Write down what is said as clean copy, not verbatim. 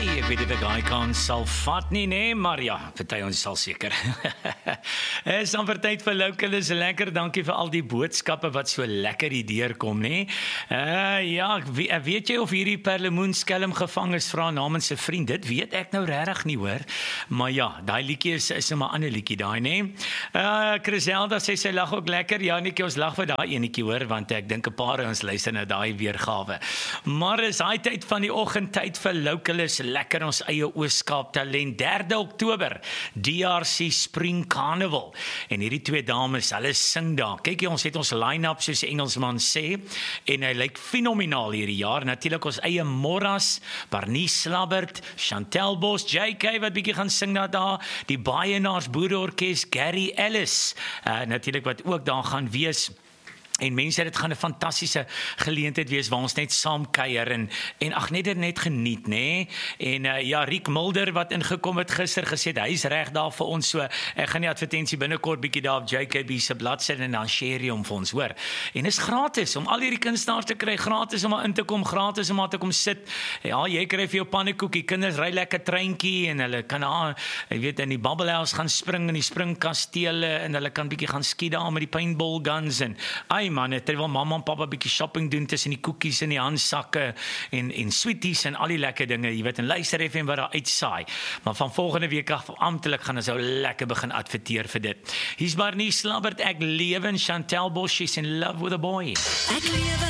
Ek weet nie of ek daai kans sal vat nie, nee, maar ja, party ons sal seker. Is dan vir tyd vir Local is lekker, dankie vir al die boodskappe wat so lekker die deur kom, nee. Ja, weet jy of hierdie perlemoen skelm gevang is, vra namens sy vriend, dit weet ek nou regtig nie hoor, maar ja, daai liedjie is nou maar 'n ander liedjie daai, nee. Criselda sê sy lag ook lekker, ja, netjie ons lag vir daai enetjie hoor, want ek dink 'n paar ons luister na daai weergawe. Maar is hy tyd van die oggendtyd vir Local is lekker, ons eie Oos-Kaap talent, 3 Oktober, DRC Spring Carnival, en hierdie twee dames, hulle sing daar, kyk jy, ons het ons line-up, soos die Engelsman sê, en hy lyk fenomenaal hierdie jaar, natuurlik ons eie Morras, Barnice Slabbert, Chantel Bos, JK wat bietjie gaan sing daar, die Baienaars Boereorkes, Gary Ellis, natuurlik wat ook daar gaan wees, en mense, dit gaan 'n fantastiese geleentheid wees waar ons net saam kuier en ag net geniet, nê? En ja, Riek Mulder wat ingekom het gister gesê hy's reg daar vir ons, so ek gaan die advertensie binnekort bietjie daar op JKB se bladsy en dan share hom vir ons, hoor. En is gratis om al hierdie kunstenaars te kry, gratis om maar in te kom, gratis om maar te kom sit. Ja, jy kry vir jou pannekoekie, kinders ry lekker treintjie en hulle kan jy weet in die Bubble House gaan spring in die springkastele en hulle kan bietjie gaan skiet daar met die paintball guns en man, terwyl mamma en pappa bietjie shopping doen tussen die koekies en die handsakke en sweeties en al die lekker dinge, jy weet, en luister FM wat daar uitsaai. Maar van volgende week af amptelik gaan ons nou lekker begin adverteer vir dit. Hier's Barnice Slabbert, ek lewe, en Chantel Bos, she's in love with a boy. Ek lewe